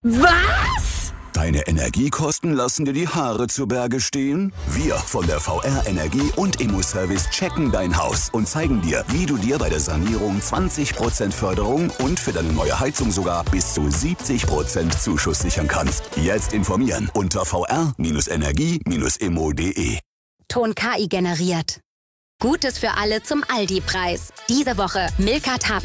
Was? Deine Energiekosten lassen dir die Haare zu Berge stehen? Wir von der VR Energie und Immo-Service checken dein Haus und zeigen dir, wie du dir bei der Sanierung 20% Förderung und für deine neue Heizung sogar bis zu 70% Zuschuss sichern kannst. Jetzt informieren unter vr-energie-immo.de. Ton KI generiert. Gutes für alle zum Aldi-Preis. Diese Woche Milka